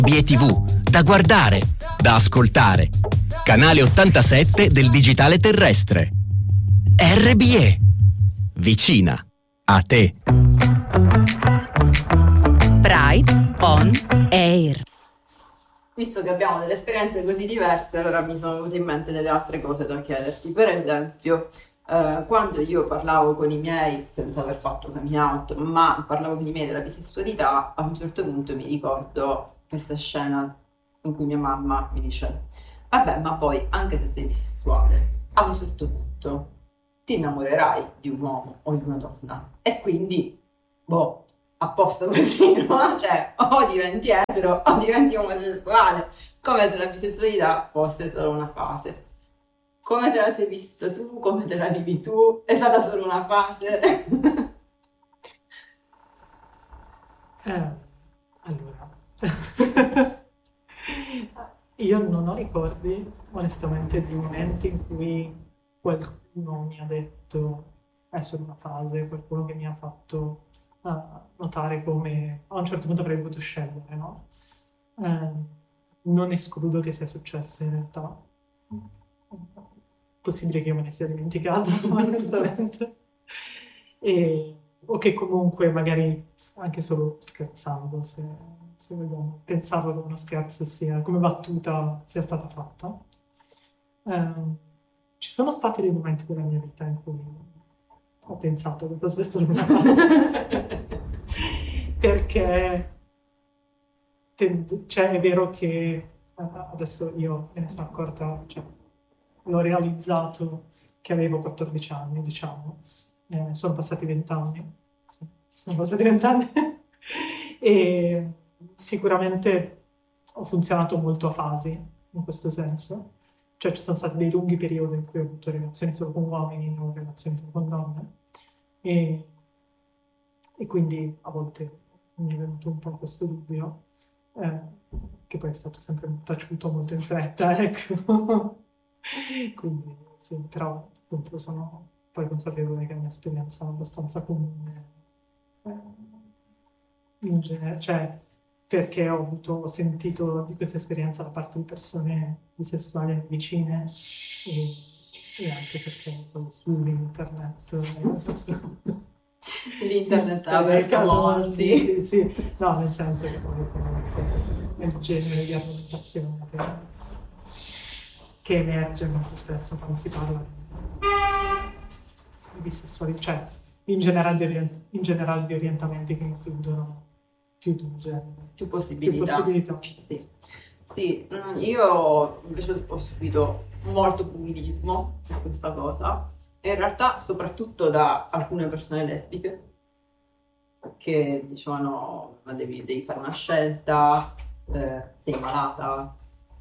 BTV, da guardare, da ascoltare. Canale 87 del digitale terrestre. RBE, vicina a te. Pride on Air. Visto che abbiamo delle esperienze così diverse, allora mi sono venute in mente delle altre cose da chiederti. Per esempio, quando io parlavo con i miei, senza aver fatto coming out, ma parlavo con i miei della bisessualità, a un certo punto mi ricordo questa scena in cui mia mamma mi dice: vabbè, ma poi anche se sei bisessuale, a un certo punto ti innamorerai di un uomo o di una donna e quindi, boh, a posto così, no? Cioè, o diventi etero o diventi omosessuale, come se la bisessualità fosse solo una fase. Come te la sei vista tu? Come te la vivi tu? È stata solo una fase? Allora, io non ho ricordi, onestamente, di momenti in cui qualcuno mi ha detto è solo una fase, qualcuno che mi ha fatto notare come a un certo punto avrei dovuto scegliere, no? Non escludo che sia successo in realtà. Possibile che io me ne sia dimenticato, onestamente. O che comunque magari anche solo scherzando, se vogliamo pensarlo come uno scherzo, sia come battuta sia stata fatta. Ci sono stati dei momenti della mia vita in cui ho pensato che fosse solo una fase. Perché cioè, è vero che adesso io me ne sono accorta, cioè, l'ho realizzato che avevo 14 anni, diciamo. Sono passati 20 anni. Sì, sono passati 20 anni. E sicuramente ho funzionato molto a fasi, in questo senso. Cioè ci sono stati dei lunghi periodi in cui ho avuto relazioni solo con uomini, non relazioni solo con donne. E quindi a volte mi è venuto un po' questo dubbio, che poi è stato sempre taciuto molto in fretta, ecco. Quindi sì, però appunto sono poi consapevole che è un'esperienza abbastanza comune, in genere, cioè perché ho sentito di questa esperienza da parte di persone bisessuali vicine e anche perché poi su internet l'internet ha aperto mondi. sì, no, nel senso che poi è il genere di argomentazione che emerge molto spesso quando si parla di bisessualità, cioè in generale di orientamenti che includono più di un genere. Più possibilità. Sì, io invece ho subito molto bullismo su questa cosa, e in realtà soprattutto da alcune persone lesbiche che dicevano: ma devi fare una scelta, sei malata.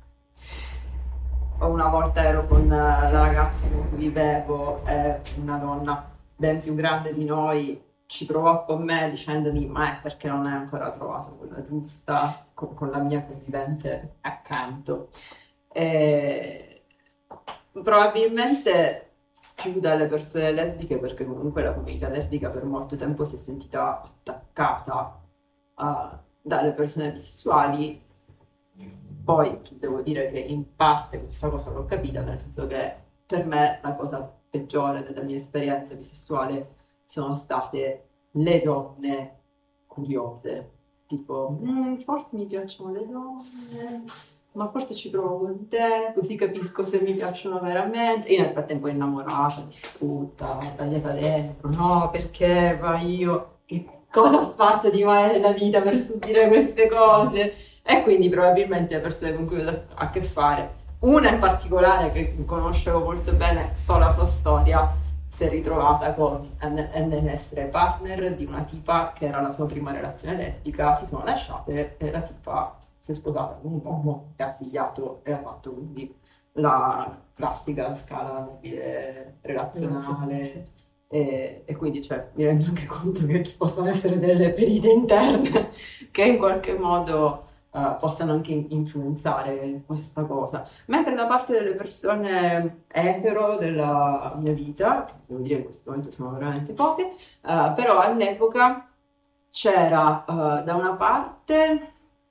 Una volta ero con la ragazza con cui vivevo e una donna ben più grande di noi ci provò con me dicendomi: ma è perché non hai ancora trovato quella giusta, con la mia convivente accanto. E probabilmente più dalle persone lesbiche, perché comunque la comunità lesbica per molto tempo si è sentita attaccata dalle persone bisessuali. Poi devo dire che in parte questa cosa l'ho capita, nel senso che per me la cosa peggiore della mia esperienza bisessuale sono state le donne curiose, tipo forse mi piacciono le donne, ma forse ci provo con te, così capisco se mi piacciono veramente. Io nel frattempo innamorata, distrutta, tagliata dentro, no, perché vai io, che cosa ho fatto di male nella vita per subire queste cose? E quindi probabilmente le persone con cui ho avuto a che fare, una in particolare che conoscevo molto bene, so la sua storia, si è ritrovata nell'essere partner di una tipa che era la sua prima relazione lesbica, si sono lasciate e la tipa si è sposata con un uomo che ha figliato e ha fatto quindi la classica scala nobile relazionale. E quindi mi rendo anche conto che ci possono essere delle ferite interne che in qualche modo possano anche influenzare questa cosa. Mentre da parte delle persone etero della mia vita, che devo dire in questo momento sono veramente poche, però all'epoca c'era da una parte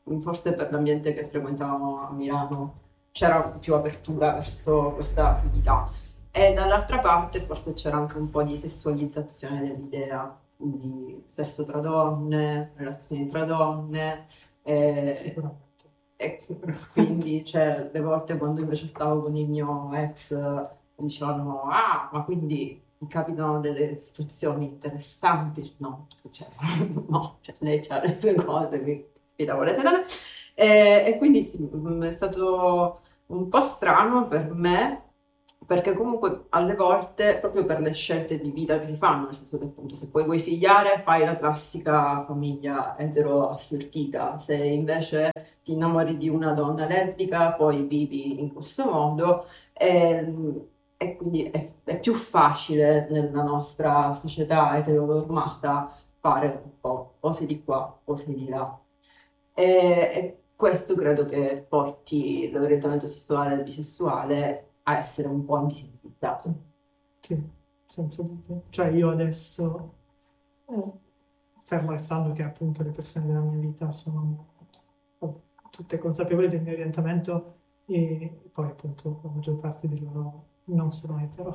forse per l'ambiente che frequentavamo a Milano c'era più apertura verso questa fluidità. E dall'altra parte forse c'era anche un po' di sessualizzazione dell'idea di sesso tra donne, relazioni tra donne. Sicuramente. E quindi, cioè, le volte quando invece stavo con il mio ex, dicevano, ah, ma quindi ti capitano delle situazioni interessanti? No, cioè, no, cioè, lei ha le sue cose, mi sfida, volete da me? E quindi sì, è stato un po' strano per me, perché comunque alle volte, proprio per le scelte di vita che si fanno, nel senso che appunto se poi vuoi figliare fai la classica famiglia etero assortita, se invece ti innamori di una donna lesbica, poi vivi in questo modo e quindi è più facile nella nostra società eteronormata fare un po' o sei di qua o sei di là. E questo credo che porti l'orientamento sessuale e bisessuale a essere un po' invisibilizzato. Sì, senza dubbio. Cioè io adesso, fermo restando che appunto le persone della mia vita sono tutte consapevoli del mio orientamento e poi appunto la maggior parte di loro non sono etero.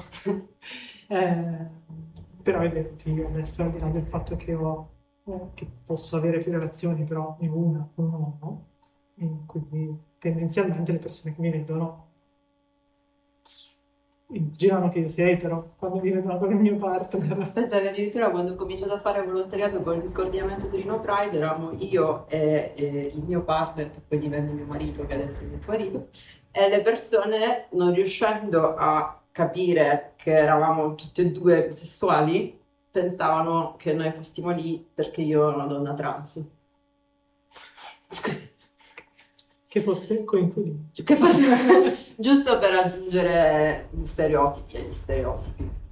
Però è vero che io adesso, al di là del fatto che posso avere più relazioni, però in una con un uomo, e quindi tendenzialmente le persone che mi vedono immaginano che io sia etero quando mi vedono con il mio partner. Pensa che addirittura quando ho cominciato a fare volontariato con il coordinamento Torino Pride eravamo io e il mio partner, che poi divenne mio marito, che adesso è mio marito, e le persone, non riuscendo a capire che eravamo tutti e due bisessuali, pensavano che noi fossimo lì perché io ero una donna trans. Così. Che fosse coinvolto. Che fosse giusto per aggiungere gli stereotipi agli stereotipi.